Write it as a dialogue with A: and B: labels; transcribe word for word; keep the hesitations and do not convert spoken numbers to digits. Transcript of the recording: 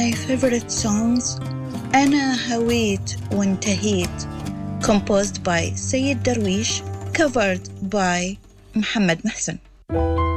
A: my favorite songs, أنا هويت وانتهيت, composed by Sayed Darwish, covered by Muhammad Mahsan.